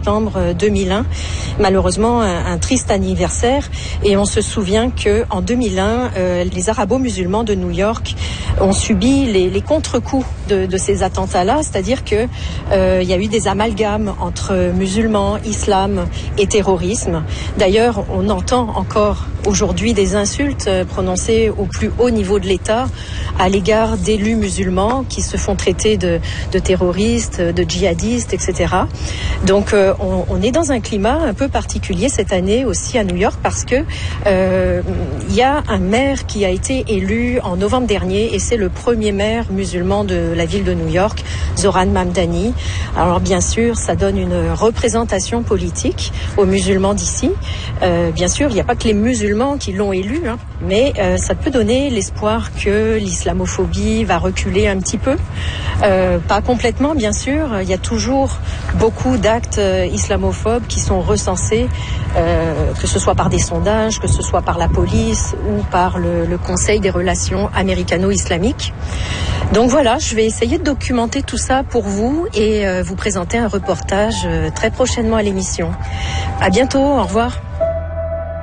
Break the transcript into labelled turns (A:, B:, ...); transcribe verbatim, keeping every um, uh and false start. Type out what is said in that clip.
A: septembre deux mille un. Malheureusement, un, un triste anniversaire. Et on se souvient que en deux mille un, euh, les arabo-musulmans de New York ont subi les, les contre-coups de, de ces attentats-là. C'est-à-dire que euh, il y a eu des amalgames entre musulmans, islam et terrorisme. D'ailleurs, on entend encore aujourd'hui des insultes prononcées au plus haut niveau de l'État à l'égard d'élus musulmans qui se font traiter de, de terroristes, de djihadistes, et cetera. Donc euh, on, on est dans un climat un peu particulier cette année aussi à New York parce que euh, il y a un maire qui a été élu en novembre dernier et c'est le premier maire musulman de la ville de New York, Zoran Mamdani. Alors bien sûr, ça donne une représentation politique aux musulmans d'ici. Euh, bien sûr, il n'y a pas que les musulmans qui l'ont élu, hein, mais euh, ça peut donner l'espoir que l'islamophobie va reculer un petit peu. Euh, pas complètement, bien sûr. Il y a toujours beaucoup d'actes euh, islamophobes qui sont recensés, euh, que ce soit par des sondages, que ce soit par la police ou par le, le Conseil des relations américano-islamiques. Donc voilà, je vais essayer de documenter tout ça pour vous et euh, vous présenter un reportage euh, très prochainement à l'émission. À bientôt, au revoir.